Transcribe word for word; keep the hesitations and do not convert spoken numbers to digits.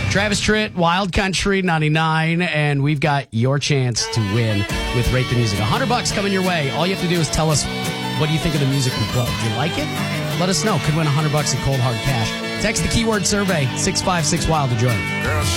Travis Tritt, Wild Country ninety-nine, and we've got your chance to win with Rate the Music. one hundred bucks coming your way. All you have to do is tell us what do you think of the music we play. Do you like it? Let us know. Could win one hundred bucks in cold hard cash. Text the keyword survey six five six wild to join. Girl,